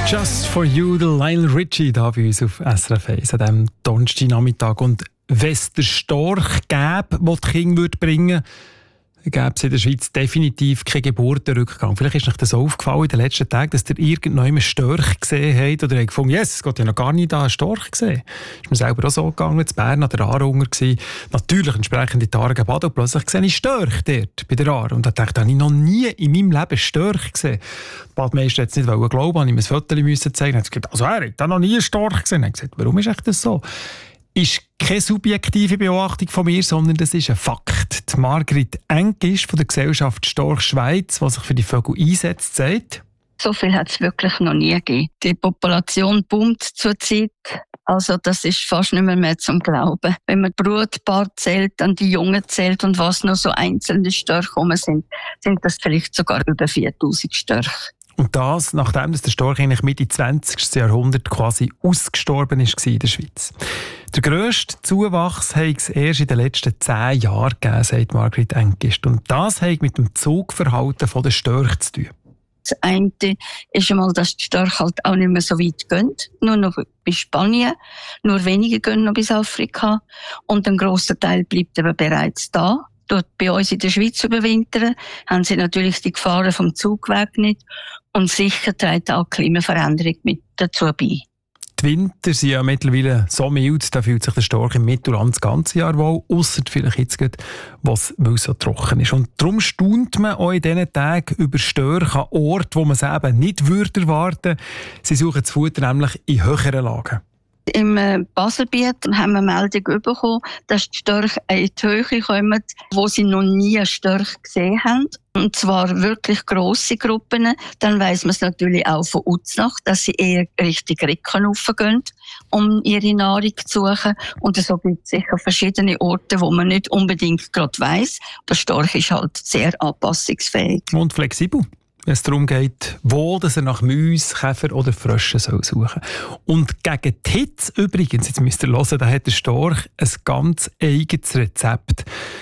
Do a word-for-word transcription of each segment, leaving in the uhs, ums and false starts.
Just for you, der Lionel Richie da bei uns auf S R F eins an diesem Donnerstagnachmittag. Und wenn es den Storch gäbe, der die Kinder bringen würde, dann gäbe es in der Schweiz definitiv keinen Geburtenrückgang. Vielleicht ist euch das so aufgefallen in den letzten Tagen, dass ihr irgendwann Storch gesehen habt oder habt gefunden, yes, es geht ja noch gar nicht da, einen Storch gesehen. Ist mir selber auch so gegangen, in Bern an der Aarhunger gewesen. Natürlich entsprechend in die Aare gebadet und plötzlich sehe ich Storch dort bei der Aare. Und da dachte ich, habe ich noch nie in meinem Leben Storch gesehen. Die Badmeister hat es nicht glauben, habe ich mir ein Foto müssen zeigen. Er hat gesagt, also er hat da noch nie einen Storch gesehen. Er hat gesagt, warum ist das so? Ist keine subjektive Beobachtung von mir, sondern das ist ein Fakt. Die Margrit Engisch von der Gesellschaft Storch Schweiz, die sich für die Vögel einsetzt, sagt: So viel hat es wirklich noch nie gegeben. Die Population boomt zurzeit. Also das ist fast nicht mehr, mehr zum Glauben. Wenn man die Brutpaar zählt, dann die Jungen zählt und was noch so einzelne Störche rum sind, sind das vielleicht sogar über viertausend Störche. Und das, nachdem der Storch eigentlich Mitte zwanzigsten Jahrhundert quasi ausgestorben ist in der Schweiz. Der grösste Zuwachs hat es erst in den letzten zehn Jahren gegeben, sagt Margrit Engisch. Und das hat mit dem Zugverhalten der Störche zu tun. Das eine ist einmal, dass die Störche halt auch nicht mehr so weit gehen. Nur noch bis Spanien. Nur wenige gehen noch bis Afrika. Und ein grosser Teil bleibt aber bereits da. Dort bei uns in der Schweiz überwintern, haben sie natürlich die Gefahren vom Zugweg nicht. Und sicher trägt auch die Klimaveränderung mit dazu bei. Die Winter sind ja mittlerweile so mild, da fühlt sich der Storch im Mittelland das ganze Jahr wohl, ausser vielleicht jetzt gerade, was, weil es so trocken ist. Und darum staunt man auch in diesen Tagen über Störche an Orten, wo man es eben nicht würde erwarten. Sie suchen das Futter nämlich in höheren Lagen. Im Baselbiet haben wir Meldung bekommen, dass die Störche in die Höhe kommen, wo sie noch nie einen Storch gesehen haben. Und zwar wirklich grosse Gruppen. Dann weiss man es natürlich auch von Uznach, dass sie eher Richtung Ricken raufgehen, um ihre Nahrung zu suchen. Und so gibt es sicher verschiedene Orte, wo man nicht unbedingt gerade weiss. Der Storch ist halt sehr anpassungsfähig. Und flexibel, wenn es darum geht, wo dass er nach Mäusen, Käfer oder Fröschen soll suchen soll. Und gegen die Hitze übrigens, jetzt müsst ihr hören, da hat der Storch ein ganz eigenes Rezept.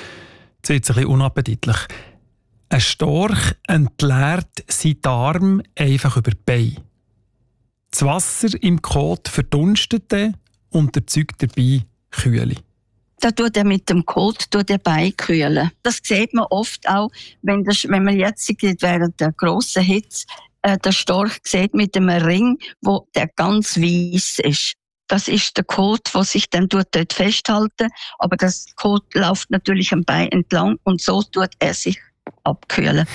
Das wird ein bisschen unappetitlich. Ein Storch entleert seinen Darm einfach über die Beine. Das Wasser im Kot verdunstet dann und erzeugt dabei Kühle. Da tut er mit dem Kot tut er beikühlen. Das sieht man oft auch, wenn, das, wenn man jetzt während der grossen Hitze äh, den Storch sieht mit einem Ring, wo der ganz weiss ist. Das ist der Kot, der sich dann dort festhalten. Aber das Kot läuft natürlich am Bein entlang und so tut er sich abkühlen.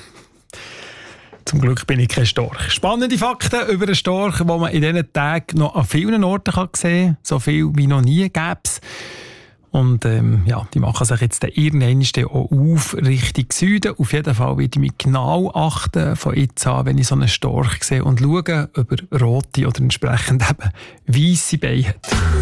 Zum Glück bin ich kein Storch. Spannende Fakten über einen Storch, die man in diesen Tagen noch an vielen Orten sehen kann. So viel wie noch nie gäbe es. Und ähm, ja, die machen sich jetzt irgendwann auch auf Richtung Süden. Auf jeden Fall werde ich mich genau achten von jetzt an, wenn ich so einen Storch sehe und schauen, ob er rote oder entsprechend eben weisse Beine hat.